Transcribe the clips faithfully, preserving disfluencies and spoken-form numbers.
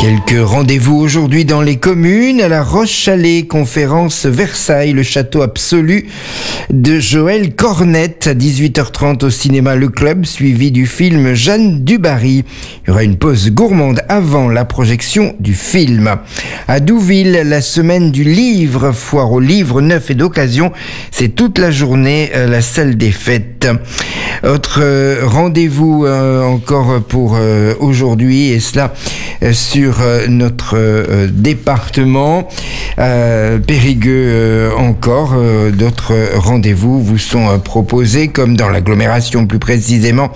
Quelques rendez-vous aujourd'hui dans les communes. À la Roche-Chalais, conférence Versailles, le château absolu de Joël Cornette. À dix-huit heures trente au cinéma Le Club, suivi du film Jeanne du Barry. Il y aura une pause gourmande avant la projection du film. À Douville, la semaine du livre, foire aux livres neufs et d'occasion. C'est toute la journée, la salle des fêtes. Autre euh, rendez-vous euh, encore pour euh, aujourd'hui, et cela euh, sur euh, notre euh, département euh, Périgueux euh, encore. Euh, d'autres rendez-vous vous sont euh, proposés, comme dans l'agglomération plus précisément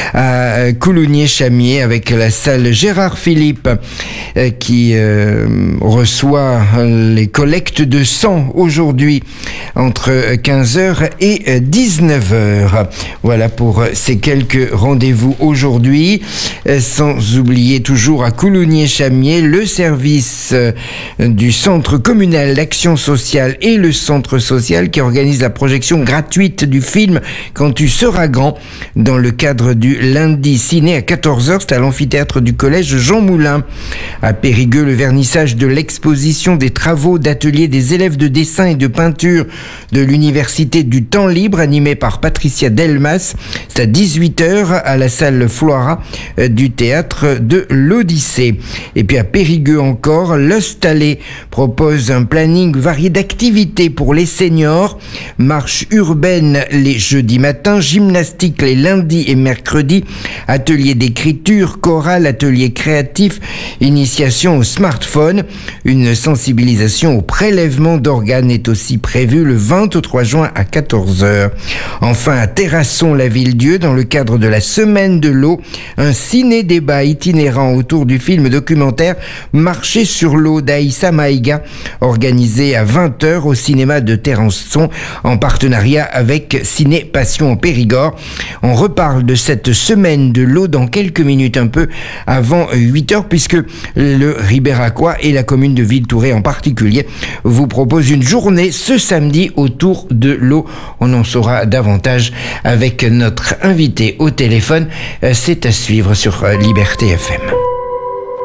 à Coulommiers-Chamiers, avec la salle Gérard Philippe euh, qui euh, reçoit les collectes de sang aujourd'hui entre quinze heures et dix-neuf heures. Voilà pour ces quelques rendez-vous aujourd'hui, sans oublier toujours à Coulommiers-Chamiers le service du centre communal d'action sociale et le centre social qui organise la projection gratuite du film Quand tu seras grand, dans le cadre du lundi ciné à quatorze heures. C'est à l'amphithéâtre du collège Jean Moulin. À Périgueux, le vernissage de l'exposition des travaux d'atelier des élèves de dessin et de peinture de l'université du temps libre, animé par Patricia Delmas. C'est à dix-huit heures à la salle Floira du théâtre de l'Odyssée. Et puis à Périgueux encore, l'Ostalais propose un planning varié d'activités pour les seniors. Marche urbaine les jeudis matins, gymnastique les lundis et mercredis, atelier d'écriture, chorale, atelier créatif, initiation au smartphone. Une sensibilisation au prélèvement d'organes est aussi prévue le vingt-trois juin à quatorze heures. Enfin, à Terrasson, la Ville-Dieu, dans le cadre de la semaine de l'eau, un ciné-débat itinérant autour du film documentaire Marcher sur l'eau d'Aïssa Maïga, organisé à vingt heures au cinéma de Terrasson en partenariat avec Ciné Passion en Périgord. On reparle de cette semaine de l'eau dans quelques minutes, un peu avant huit heures, puisque le Ribéracois et la commune de Villetouré en particulier vous proposent une journée ce samedi autour de l'eau. On en saura davantage avec notre invité au téléphone. C'est à suivre sur Liberté F M.